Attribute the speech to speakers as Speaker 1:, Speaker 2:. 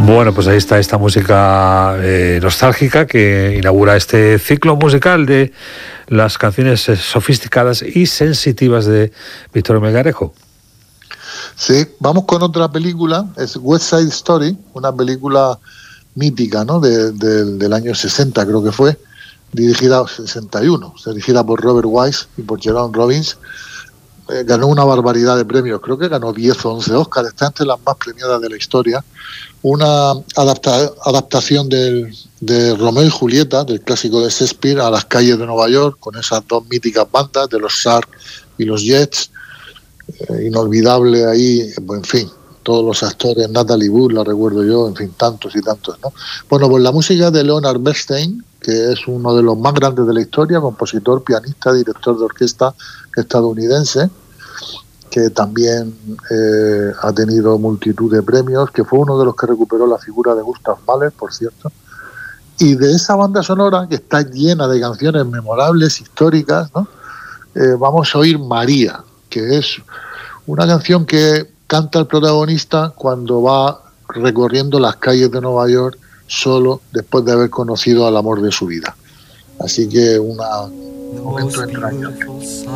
Speaker 1: Bueno, pues ahí está esta música nostálgica que inaugura este ciclo musical de las canciones sofisticadas y sensitivas de Víctor Melgarejo.
Speaker 2: Sí, vamos con otra película, es West Side Story, una película mítica, ¿no? Del año 60, creo que fue, dirigida 61, dirigida por Robert Wise y por Jerome Robbins. Ganó una barbaridad de premios, creo que ganó 10 o 11 Oscars, está entre las más premiadas de la historia. Una adaptación de Romeo y Julieta, del clásico de Shakespeare, a las calles de Nueva York, con esas dos míticas bandas de los Sharks y los Jets. Inolvidable ahí, en fin, todos los actores, Natalie Wood, la recuerdo yo, en fin, tantos y tantos, ¿no? Bueno, pues la música de Leonard Bernstein, que es uno de los más grandes de la historia, compositor, pianista, director de orquesta estadounidense, que también ha tenido multitud de premios, que fue uno de los que recuperó la figura de Gustav Mahler, por cierto. Y de esa banda sonora, que está llena de canciones memorables, históricas, ¿no? Vamos a oír María, que es una canción que canta el protagonista cuando va recorriendo las calles de Nueva York solo después de haber conocido al amor de su vida. Así que un momento entrañable.